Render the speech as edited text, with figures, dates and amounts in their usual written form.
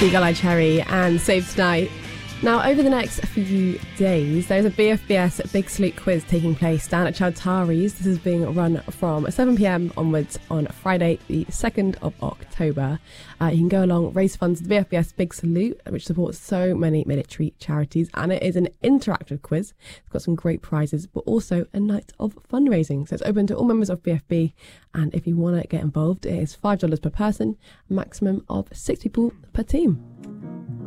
Eagle Eye Cherry and Save Tonight. Now, over the next few days, there's a BFBS Big Salute quiz taking place down at Chowtaris. This is being run from 7 p.m. onwards on Friday, the 2nd of October. You can go along, raise funds to the BFBS Big Salute, which supports so many military charities, and it is an interactive quiz. It's got some great prizes, but also a night of fundraising. So it's open to all members of BFB, and if you want to get involved, it is $5 per person, a maximum of 6 people per team.